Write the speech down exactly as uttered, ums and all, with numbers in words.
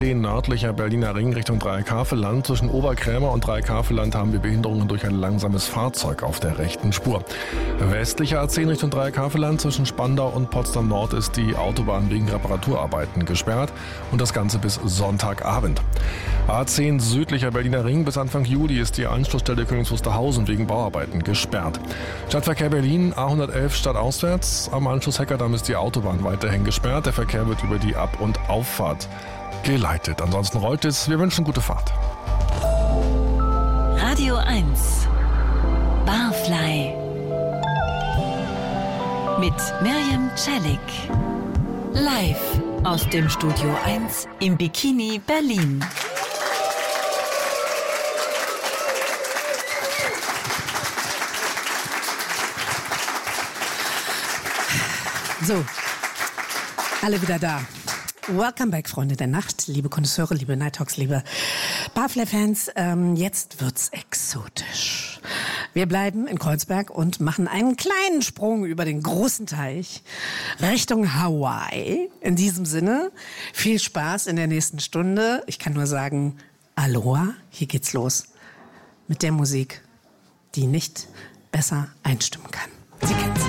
zehn nördlicher Berliner Ring Richtung Dreiekaveland. Zwischen Oberkrämer und Dreiekaveland haben wir Behinderungen durch ein langsames Fahrzeug auf der rechten Spur. Westlicher A zehn Richtung Dreiekaveland zwischen Spandau und Potsdam Nord ist die Autobahn wegen Reparaturarbeiten gesperrt und das Ganze bis Sonntagabend. A zehn südlicher Berliner Ring bis Anfang Juli ist die Anschlussstelle Königs Wusterhausen wegen Bauarbeiten gesperrt. Stadtverkehr Berlin A hundertelf stadtauswärts. Am Anschluss Heckerdamm ist die Autobahn weiterhin gesperrt. Der Verkehr wird über die Ab- und Auffahrt geleitet. Ansonsten rollt es. Wir wünschen gute Fahrt. Radio eins Barfly mit Miriam Celik. Live aus dem Studio eins im Bikini Berlin. So, alle wieder da. Welcome back, Freunde der Nacht, liebe Konnoisseure, liebe Nighthawks, liebe Barfly-Fans. Ähm, jetzt wird's exotisch. Wir bleiben in Kreuzberg und machen einen kleinen Sprung über den großen Teich Richtung Hawaii. In diesem Sinne, viel Spaß in der nächsten Stunde. Ich kann nur sagen, Aloha, hier geht's los mit der Musik, die nicht besser einstimmen kann. Sie kennt's.